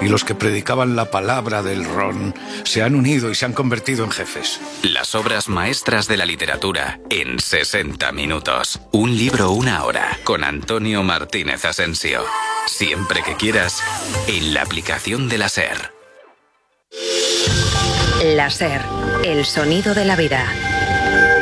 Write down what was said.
y los que predicaban la palabra del ron se han unido y se han convertido en jefes. Las obras maestras de la literatura en 60 minutos. Un libro, una hora, con Antonio Martínez Asensio. Siempre que quieras, en la aplicación de la SER. La SER, el sonido de la vida.